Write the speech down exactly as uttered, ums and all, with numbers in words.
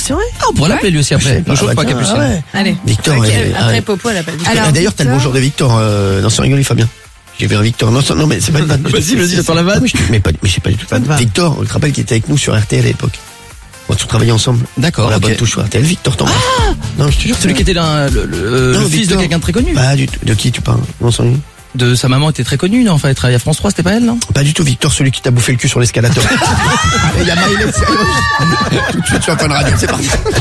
c'est vrai. Ah, on pourrait l'appeler lui aussi après. Ne chauffe pas, Capucine. Ah ouais. Allez. Victor. Ok, elle- après elle- Popo, elle appelle Victor. Ah, D'ailleurs, t'as le bonjour de Victor euh, dans son rigolo, Fabien. J'ai vu un Victor. Non, non, mais c'est pas une vanne. Vas-y, vas-y, j'attends la vanne. Mais, je- mais, pas, mais j'ai pas du tout Pas de vanne. Victor, on te rappelle qu'il était avec nous sur R T L à l'époque. On a travaillé ensemble. D'accord, La ok. bonne touche sur R T L. Victor, t'embrasses. Non, je te jure. Celui qui était là, le, le, Non, le fils de Victor. quelqu'un de très connu. Pas du tout. De qui tu parles? Non, sans lui. De sa maman était très connue, non? Enfin, elle travaillait à France trois, c'était pas elle, non? Pas du tout, Victor, celui qui t'a bouffé le cul sur l'escalator. Et il y a Maïlette, sérieux. Tout de suite sur Fun Radio, c'est parti.